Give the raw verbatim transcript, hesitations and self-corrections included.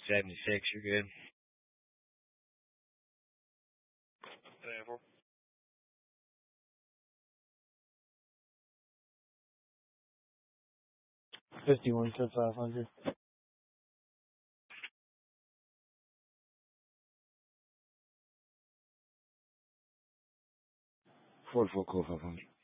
seventy-six, you're good. Whatever. Fifty-one to five hundred. Forty-four, cool, five hundred.